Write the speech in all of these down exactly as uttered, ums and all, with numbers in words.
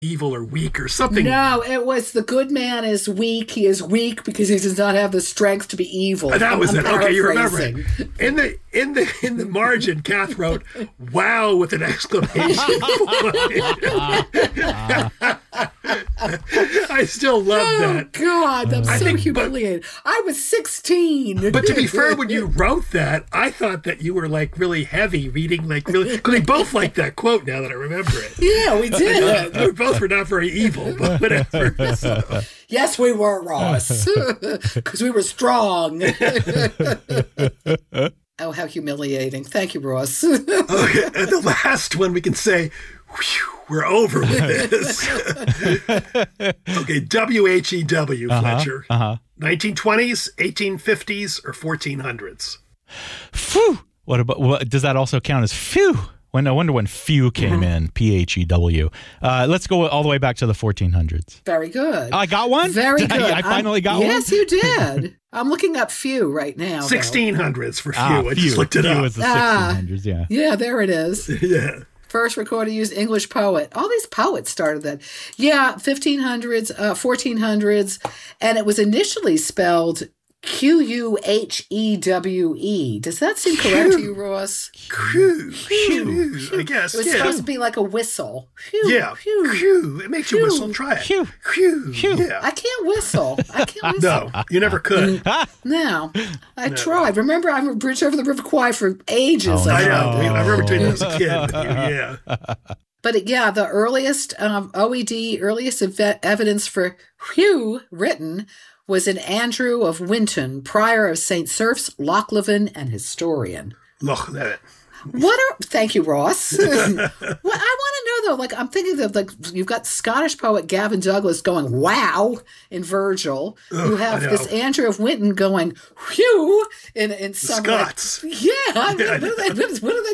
evil or weak or something. No, it was the good man is weak. He is weak because he does not have the strength to be evil. That was I'm it. Okay, you remember it. paraphrasing. In the in the in the margin, Kath wrote "Wow" with an exclamation point. I still love Oh, that. God, I'm I so think- humiliated. I was sixteen. But to be fair, when you wrote that, I thought that you were like really heavy reading, like really, because they both like that quote now that I remember it. Yeah, we did. We both were not very evil, but whatever. So, Yes, we were, Ross. Because we were strong. Oh, how humiliating. Thank you, Ross. okay, and the last one we can say, whew, we're over with this. Okay, W H E W, Fletcher. Uh-huh. nineteen twenties, eighteen fifties, or fourteen hundreds? Phew. What about, what, does that also count as phew? When I wonder when few came Mm-hmm. in, P H E W. Uh, let's go all the way back to the fourteen hundreds. Very good. I got one? Very Did good. I, I finally I'm- got one? Yes, you did. I'm looking up few right now. though. sixteen hundreds for few. Ah, I just looked it few up. is the Ah. sixteen hundreds, yeah. Yeah, there it is. Yeah. First recorded used English poet. All these poets started that. Yeah, fifteen hundreds, uh, fourteen hundreds, and it was initially spelled Q U H E W E. Does that seem correct to you, Ross? Phew, phew, I guess. It was yeah. supposed to be like a whistle. Phew, Yeah. phew. Phew. It makes you Phew. whistle. Try it. Phew. Phew. Phew. Yeah. I can't whistle. I can't whistle. No, you never could. No. I tried. Remember, I bridged over the River Kwai for ages. Oh, I I know. tried. I remember doing that as a kid. But yeah. But it- yeah, the earliest um, O E D, earliest ev- evidence for whew written was in Andrew of Winton, prior of Saint Serph's, Lochleven, and historian. Look at it. What are? Thank you, Ross. What I want to know though, like I'm thinking of like you've got Scottish poet Gavin Douglas going "wow" in Virgil. You have I know. this Andrew of Winton going "whew" in in some like- Scots. yeah, I mean, what, are they, what, is, what are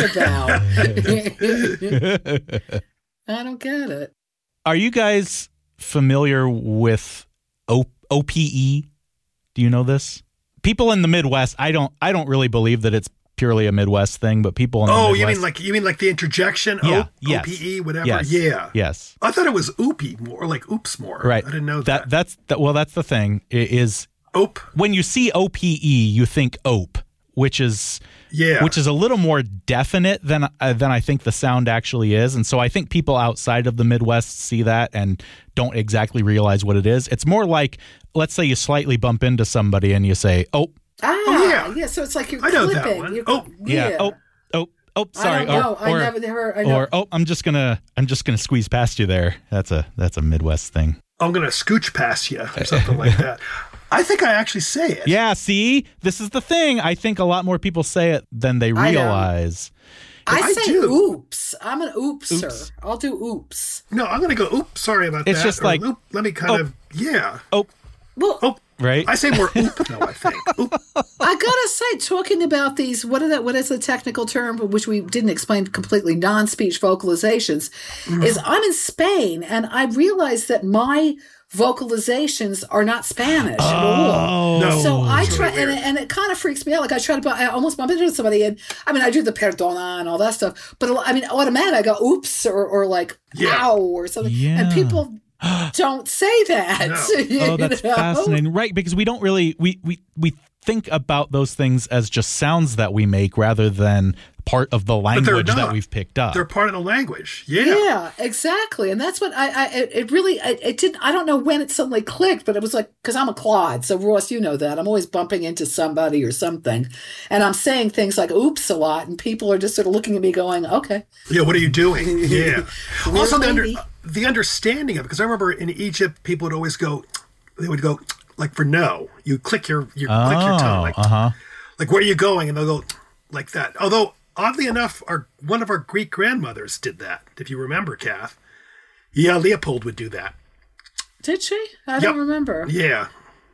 they talking about? I don't get it. Are you guys familiar with o- O P E? Do you know this? People in the Midwest, I don't I don't really believe that it's purely a Midwest thing, but people in the Oh, Midwest. you mean like you mean like the interjection? Yeah, O- yes. O P E, whatever. Yes. Yeah. Yes. I thought it was oopy more, like oops more. Right. I didn't know that. that. That's that. Well, that's the thing. i- Is Ope. when you see O P E, you think ope, which is Yeah. which is a little more definite than uh, than I think the sound actually is. And so I think people outside of the Midwest see that and don't exactly realize what it is. It's more like, let's say you slightly bump into somebody and you say, "Oh, Ah, Oh, yeah. yeah. So it's like you're I know that clipping. one. You're, Oh, yeah, oh, oh, oh, sorry." I don't know. Or, I or, never heard. I know. or oh, I'm just gonna I'm just gonna squeeze past you there. That's a that's a Midwest thing. I'm going to scooch past you or something like that. I think I actually say it. Yeah, see, this is the thing. I think a lot more people say it than they I know. realize. I, I say do. oops. I'm an oopser. Oops. I'll do oops. No, I'm going to go, oops, sorry about It's that. just or, like, oop, let me kind oh. of, yeah. Oh, Well, Oh, right. I say more oop, though, I think. Oop. I gotta say, talking about these, what are that? What is the technical term, which we didn't explain completely? Non-speech vocalizations. Mm-hmm. Is I'm in Spain, and I realized that my vocalizations are not Spanish at all. No. So I It's try, really and, weird. it- and it kind of freaks me out. Like I try to, bu- I almost bump into somebody, and I mean, I do the perdona and all that stuff, but I mean, automatically I go oops or, or like Yeah. ow or something, Yeah. and people don't say that. No. you Oh, that's know? fascinating. Right, because we don't really we we we think about those things as just sounds that we make rather than part of the they're language that not. we've picked up. They're part of the language. Yeah. Yeah, exactly, and that's what I. I it, it really. It, it didn't. I don't know when it suddenly clicked, but it was like because I'm a Claude, so Ross, you know that I'm always bumping into somebody or something, and I'm saying things like "oops" a lot, and people are just sort of looking at me, going, "Okay." Yeah, what are you doing? Yeah. Weird also, the, under, lady. the understanding of it, because I remember in Egypt, people would always go, they would go, like for no, you click your, you click your tongue, like, uh huh. like where are you going? And they'll go like that. Although, oddly enough, our one of our Greek grandmothers did that, if you remember, Kath. Yeah, Leopold would do that. Did she? I Yep. don't remember. Yeah.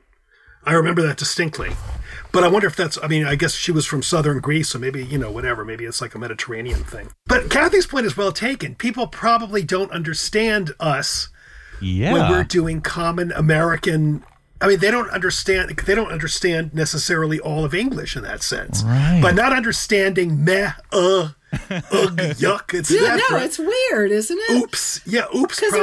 I remember that distinctly. But I wonder if that's, I mean, I guess she was from southern Greece, so maybe, you know, whatever. Maybe it's like a Mediterranean thing. But Kathy's point is well taken. People probably don't understand us Yeah. when we're doing common American. I mean, they don't understand, they don't understand necessarily all of English in that sense. Right. But not understanding meh, uh, Ugh, yuck. It's Yeah, death, no, right? it's weird, isn't it? Oops. Yeah, oops. Because